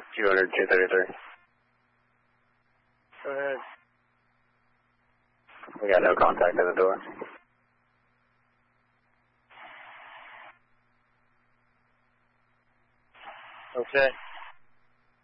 200, 233. Go ahead. We got no contact at the door. Okay.